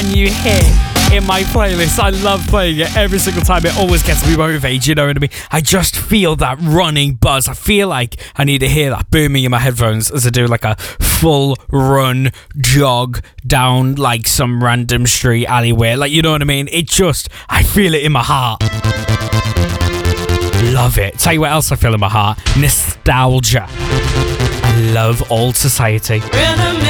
Can You Hear in my playlist. I love playing it every single time. It always gets me motivated, you know what I mean? I just feel that running buzz. I feel like I need to hear that booming in my headphones as I do like a full run jog down like some random street alleyway. Like, you know what I mean? I feel it in my heart. Love it. Tell you what else I feel in my heart. Nostalgia. I love Old Society.